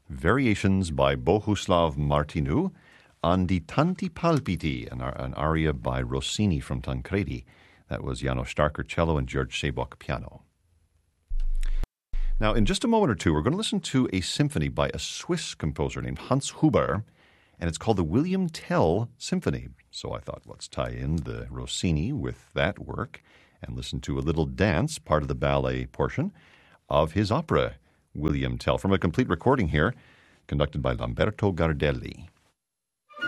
Variations by Bohuslav Martinu on Di Tanti Palpiti, an aria by Rossini from Tancredi. That was János Starker cello and George Sabok piano. Now, in just a moment or two, we're going to listen to a symphony by a Swiss composer named Hans Huber, and it's called the William Tell Symphony. So I thought, let's tie in the Rossini with that work and listen to a little dance, part of the ballet portion of his opera, William Tell, from a complete recording here, conducted by Lamberto Gardelli.